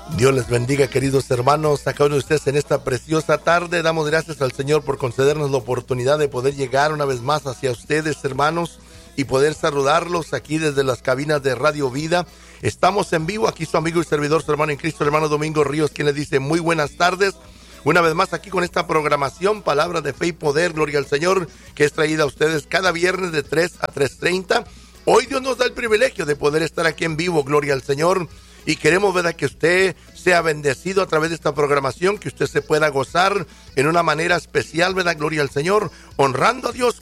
Dios les bendiga, queridos hermanos, a cada uno de ustedes en esta preciosa tarde. Damos gracias al Señor por concedernos la oportunidad de poder llegar una vez más hacia ustedes, hermanos, y poder saludarlos aquí desde las cabinas de Radio Vida. Estamos en vivo, aquí su amigo y servidor, su hermano en Cristo, el hermano Domingo Ríos, quien les dice muy buenas tardes. Una vez más aquí con esta programación, Palabra de Fe y Poder, gloria al Señor, que es traída a ustedes cada viernes de 3 a 3:30. Hoy Dios nos da el privilegio de poder estar aquí en vivo, gloria al Señor. Y queremos, ¿verdad?, que usted sea bendecido a través de esta programación, que usted se pueda gozar en una manera especial, ¿verdad?, gloria al Señor, honrando a Dios